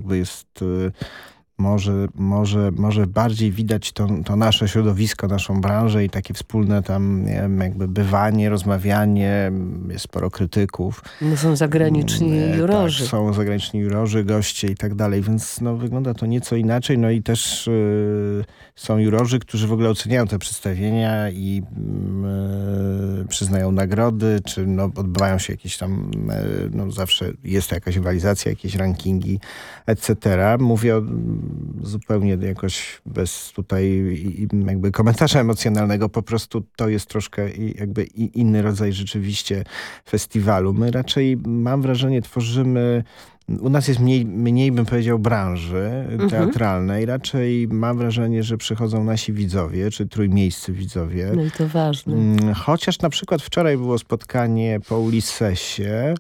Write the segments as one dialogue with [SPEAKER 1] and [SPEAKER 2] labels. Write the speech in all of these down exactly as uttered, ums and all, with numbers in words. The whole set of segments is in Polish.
[SPEAKER 1] jakby jest... Może, może, może bardziej widać to, to nasze środowisko, naszą branżę i takie wspólne tam nie wiem, jakby bywanie, rozmawianie, jest sporo krytyków.
[SPEAKER 2] No są zagraniczni jurorzy.
[SPEAKER 1] Tak, są zagraniczni jurorzy, goście i tak dalej, więc no, wygląda to nieco inaczej. No i też y, są jurorzy, którzy w ogóle oceniają te przedstawienia i y, przyznają nagrody, czy no, odbywają się jakieś tam, y, no zawsze jest jakaś rywalizacja, jakieś rankingi, et cetera. Mówię o zupełnie jakoś bez tutaj jakby komentarza emocjonalnego, po prostu to jest troszkę jakby inny rodzaj rzeczywiście festiwalu. My raczej, mam wrażenie, tworzymy, u nas jest mniej, mniej bym powiedział branży teatralnej, mhm. raczej mam wrażenie, że przychodzą nasi widzowie, czy trójmiejscy widzowie.
[SPEAKER 2] No i to ważne.
[SPEAKER 1] Chociaż na przykład wczoraj było spotkanie po Ulissesie,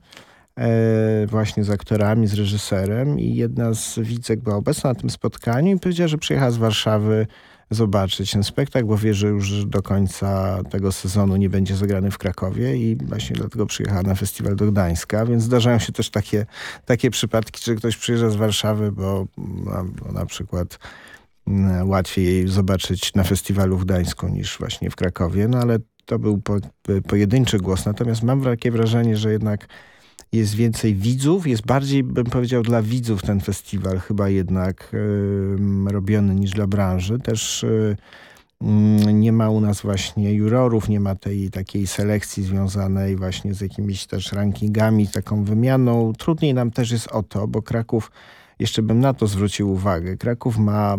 [SPEAKER 1] właśnie z aktorami, z reżyserem i jedna z widzek była obecna na tym spotkaniu i powiedziała, że przyjechała z Warszawy zobaczyć ten spektakl, bo wie, że już do końca tego sezonu nie będzie zagrany w Krakowie i właśnie dlatego przyjechała na festiwal do Gdańska, więc zdarzają się też takie, takie przypadki, że ktoś przyjeżdża z Warszawy, bo, bo na przykład łatwiej jej zobaczyć na festiwalu w Gdańsku niż właśnie w Krakowie, no ale to był po, pojedynczy głos, natomiast mam takie wrażenie, że jednak jest więcej widzów, jest bardziej, bym powiedział, dla widzów ten festiwal chyba jednak y, robiony niż dla branży. Też y, y, nie ma u nas właśnie jurorów, nie ma tej takiej selekcji związanej właśnie z jakimiś też rankingami, taką wymianą. Trudniej nam też jest o to, bo Kraków, jeszcze bym na to zwrócił uwagę, Kraków ma,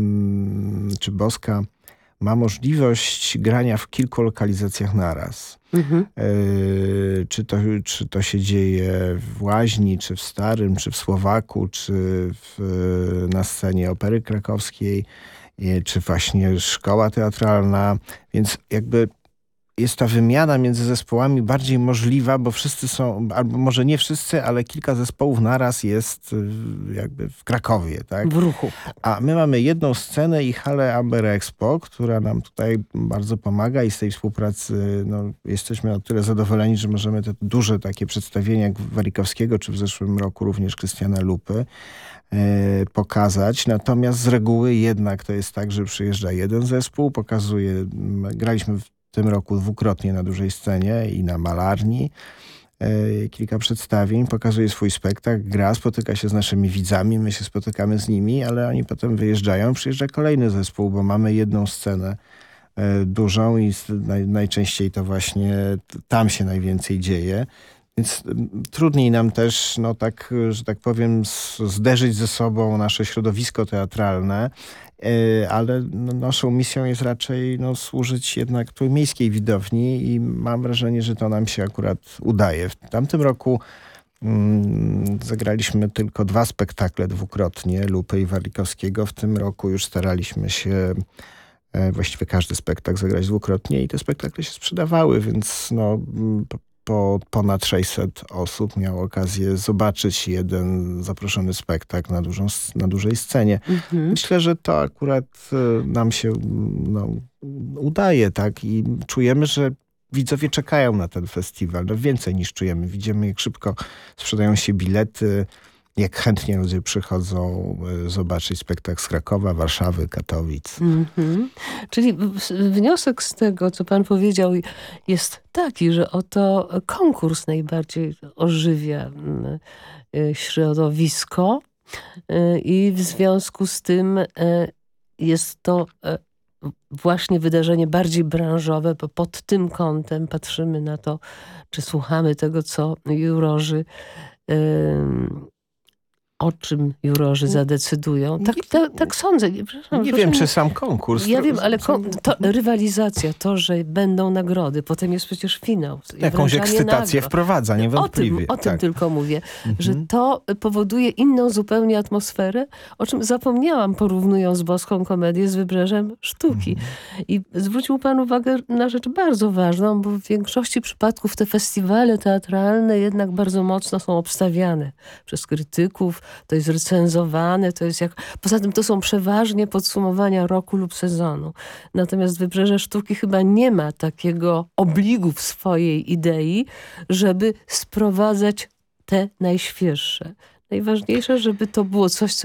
[SPEAKER 1] y, czy Boska ma możliwość grania w kilku lokalizacjach naraz. Mhm. Yy, czy, to, czy to się dzieje w Łaźni, czy w Starym, czy w Słowaku, czy w, na scenie Opery Krakowskiej, yy, czy właśnie szkoła teatralna. Więc jakby jest ta wymiana między zespołami bardziej możliwa, bo wszyscy są, albo może nie wszyscy, ale kilka zespołów naraz jest jakby w Krakowie, tak?
[SPEAKER 2] W ruchu.
[SPEAKER 1] A my mamy jedną scenę i halę Amber Expo, która nam tutaj bardzo pomaga i z tej współpracy no, jesteśmy o tyle zadowoleni, że możemy te duże takie przedstawienia jak Warikowskiego, czy w zeszłym roku również Krystiana Lupy e, pokazać. Natomiast z reguły jednak to jest tak, że przyjeżdża jeden zespół, pokazuje, graliśmy w w tym roku dwukrotnie na dużej scenie i na Malarni. E, kilka przedstawień, pokazuje swój spektakl, gra, spotyka się z naszymi widzami, my się spotykamy z nimi, ale oni potem wyjeżdżają, przyjeżdża kolejny zespół, bo mamy jedną scenę e, dużą i naj, najczęściej to właśnie tam się najwięcej dzieje. Więc trudniej nam też, no tak, że tak powiem, zderzyć ze sobą nasze środowisko teatralne, ale no, naszą misją jest raczej no, służyć jednak tej miejskiej widowni i mam wrażenie, że to nam się akurat udaje. W tamtym roku mm, zagraliśmy tylko dwa spektakle dwukrotnie, Lupy i Warlikowskiego. W tym roku już staraliśmy się e, właściwie każdy spektakl zagrać dwukrotnie i te spektakle się sprzedawały, więc no... Po ponad sześćset osób miało okazję zobaczyć jeden zaproszony spektakl na, dużą, na dużej scenie. Mhm. Myślę, że to akurat nam się no, udaje, tak? I czujemy, że widzowie czekają na ten festiwal. No, więcej niż czujemy. Widzimy, jak szybko sprzedają się bilety, jak chętnie ludzie przychodzą zobaczyć spektakl z Krakowa, Warszawy, Katowic. Mm-hmm.
[SPEAKER 2] Czyli wniosek z tego, co pan powiedział, jest taki, że oto konkurs najbardziej ożywia środowisko i w związku z tym jest to właśnie wydarzenie bardziej branżowe, bo pod tym kątem patrzymy na to, czy słuchamy tego, co jurorzy o czym jurorzy zadecydują. Tak, tak, tak sądzę.
[SPEAKER 1] Nie wiem, czy sam konkurs.
[SPEAKER 2] Ja wiem, ale kon to rywalizacja, to, że będą nagrody, potem jest przecież finał.
[SPEAKER 1] Jakąś ekscytację nagród. Wprowadza, niewątpliwie.
[SPEAKER 2] O tym, o tym
[SPEAKER 1] tak.
[SPEAKER 2] tylko mówię, mhm. że to powoduje inną zupełnie atmosferę, o czym zapomniałam, porównując Boską Komedię z Wybrzeżem Sztuki. Mhm. I zwrócił pan uwagę na rzecz bardzo ważną, bo w większości przypadków te festiwale teatralne jednak bardzo mocno są obstawiane przez krytyków, to jest recenzowane, to jest jak... Poza tym to są przeważnie podsumowania roku lub sezonu. Natomiast Wybrzeże Sztuki chyba nie ma takiego obligu w swojej idei, żeby sprowadzać te najświeższe. Najważniejsze, żeby to było coś, co